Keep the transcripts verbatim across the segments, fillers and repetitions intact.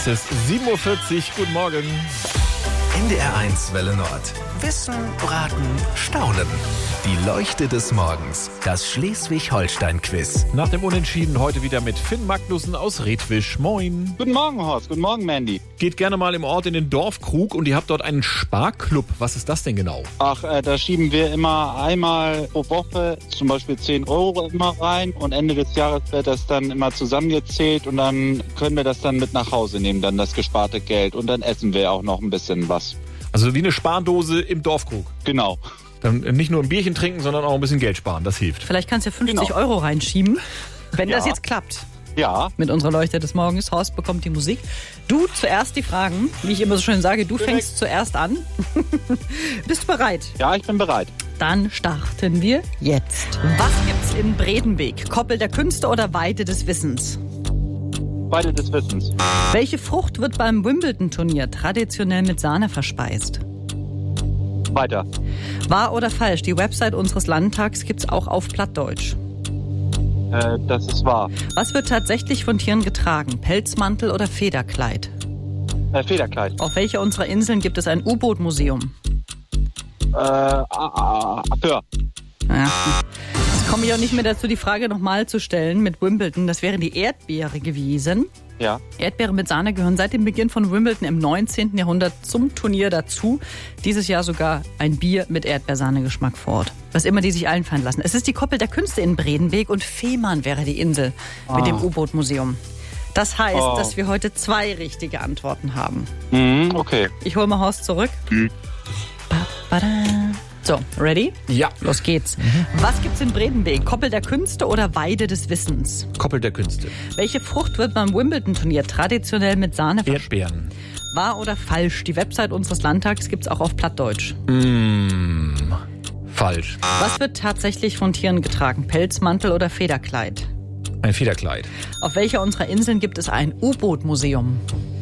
Es ist sieben Uhr vierzig. Guten Morgen. N D R eins Welle Nord. Wissen, Raten, Staunen. Die Leuchte des Morgens. Das Schleswig-Holstein-Quiz. Nach dem Unentschieden heute wieder mit Finn Magnussen aus Redwisch. Moin. Guten Morgen, Horst. Guten Morgen, Mandy. Geht gerne mal im Ort in den Dorfkrug und ihr habt dort einen Sparklub. Was ist das denn genau? Ach, äh, da schieben wir immer einmal pro Woche zum Beispiel zehn Euro immer rein und Ende des Jahres wird das dann immer zusammengezählt und dann können wir das dann mit nach Hause nehmen, dann das gesparte Geld und dann essen wir auch noch ein bisschen was. Also wie eine Spardose im Dorfkrug. Genau. Dann nicht nur ein Bierchen trinken, sondern auch ein bisschen Geld sparen. Das hilft. Vielleicht kannst du ja fünfzig Genau. Euro reinschieben, wenn Ja. das jetzt klappt. Ja. Mit unserer Leuchte des Morgens. Horst bekommt die Musik. Du zuerst die Fragen. Wie ich immer so schön sage, du Direkt. fängst zuerst an. Bist du bereit? Ja, ich bin bereit. Dann starten wir jetzt. Was gibt's in Bredenweg? Koppel der Künste oder Weide des Wissens? Beide des Wissens. Welche Frucht wird beim Wimbledon-Turnier traditionell mit Sahne verspeist? Weiter. Wahr oder falsch? Die Website unseres Landtags gibt's auch auf Plattdeutsch. Äh, das ist wahr. Was wird tatsächlich von Tieren getragen? Pelzmantel oder Federkleid? Äh, Federkleid. Auf welcher unserer Inseln gibt es ein U-Boot-Museum? Äh, ah, ah, Hör. Ja. Jetzt komme ich auch nicht mehr dazu, die Frage nochmal zu stellen mit Wimbledon. Das wäre die Erdbeere gewesen. Ja. Erdbeere mit Sahne gehören seit dem Beginn von Wimbledon im neunzehnten Jahrhundert zum Turnier dazu. Dieses Jahr sogar ein Bier mit Erdbeersahne-Geschmack vor Ort. Was immer die sich einfallen lassen. Es ist die Koppel der Künste in Bredenweg und Fehmarn wäre die Insel mit Ah. dem U-Boot-Museum. Das heißt, Oh. dass wir heute zwei richtige Antworten haben. Mhm, okay. Ich hole mal Horst zurück. Ba, ba, da. So, ready? Ja. Los geht's. Was gibt's in Bredenweg? Koppel der Künste oder Weide des Wissens? Koppel der Künste. Welche Frucht wird beim Wimbledon-Turnier traditionell mit Sahne verspeist? Erdbeeren. Wahr oder falsch? Die Website unseres Landtags gibt's auch auf Plattdeutsch. Mmh. Falsch. Was wird tatsächlich von Tieren getragen? Pelzmantel oder Federkleid? Ein Federkleid. Auf welcher unserer Inseln gibt es ein U-Boot-Museum?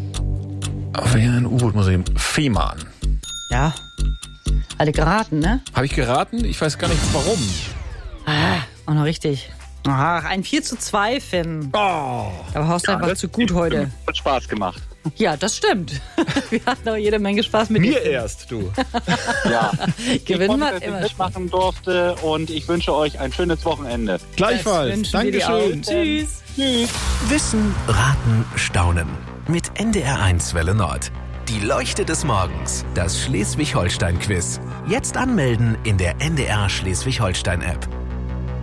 Auf ein U-Boot-Museum. Fehmarn. Ja. Alle geraten, ne? Habe ich geraten? Ich weiß gar nicht warum. Ah, auch noch richtig. Ach, ein vier zu zwei, Finn. Oh. Aber Horst einfach das zu gut heute. Hat Spaß gemacht. Ja, das stimmt. Wir hatten auch jede Menge Spaß mit Mir dir. erst, du. Ja. Gewinnen ich macht freue mich, dass immer ich Spaß. mitmachen durfte und ich wünsche euch ein schönes Wochenende. Gleichfalls. wünschen wir dir Dankeschön. auch. Tschüss. Tschüss. Wissen, Raten, Staunen. Mit N D R eins Welle Nord. Die Leuchte des Morgens. Das Schleswig-Holstein-Quiz. Jetzt anmelden in der N D R Schleswig-Holstein-App.